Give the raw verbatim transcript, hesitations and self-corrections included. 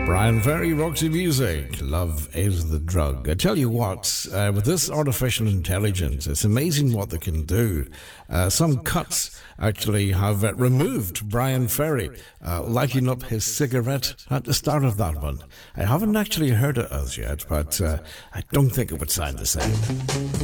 Bryan Ferry, Roxy Music. Love is the drug. I tell you what, uh, with this artificial intelligence, it's amazing what they can do. Uh, some cuts actually have uh, removed Bryan Ferry, uh, lighting up his cigarette at the start of that one. I haven't actually heard it as yet, but uh, I don't think it would sound the same.